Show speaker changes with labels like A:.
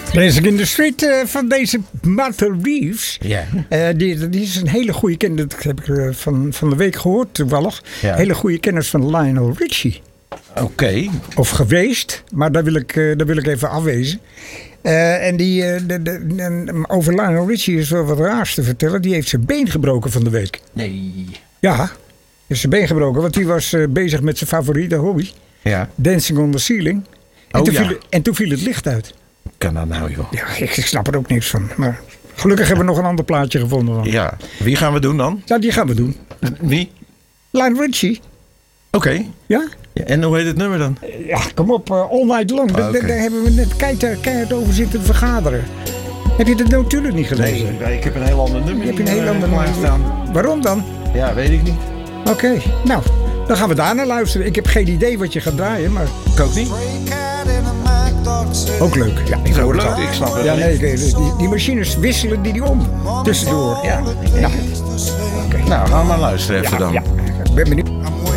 A: Racing in the Street van deze Martha Reeves.
B: Ja.
A: Die is een hele goede kennis. Dat heb ik van de week gehoord toevallig.
B: Ja.
A: Hele goede kennis van Lionel Richie.
B: Oké.
A: Of geweest, maar daar wil ik even afwezen. Over Lionel Richie is wel wat raars te vertellen. Die heeft zijn been gebroken van de week.
B: Nee.
A: Ja, is zijn been gebroken. Want die was bezig met zijn favoriete hobby.
B: Ja.
A: Dancing on the ceiling. En toen viel het licht uit.
B: Kan dat nou, joh?
A: Ja, ik snap er ook niks van. Maar gelukkig hebben we nog een ander plaatje gevonden dan.
B: Ja. Wie gaan we doen dan?
A: Ja, die gaan we doen.
B: Wie?
A: Lionel Richie.
B: Oké.
A: Ja?
B: Ja, en hoe heet het nummer dan?
A: Ja, kom op. All Night Long. Daar hebben we net keihard over zitten vergaderen. Heb je dat natuurlijk niet gelezen?
B: Nee, ik heb een heel ander nummer.
A: Je hebt een heel ander nummer staan. Waarom dan?
B: Ja, weet ik niet.
A: Oké, nou, dan gaan we daar naar luisteren. Ik heb geen idee wat je gaat draaien, maar...
B: Ik ook niet.
A: Ook leuk. Ja, ik hoor het al.
B: Ik snap het.
A: Ja, nee, die machines wisselen die om. Tussendoor.
B: Ja.
A: Nou,
B: Nou, gaan we maar luisteren even dan.
A: ja, ik ben benieuwd.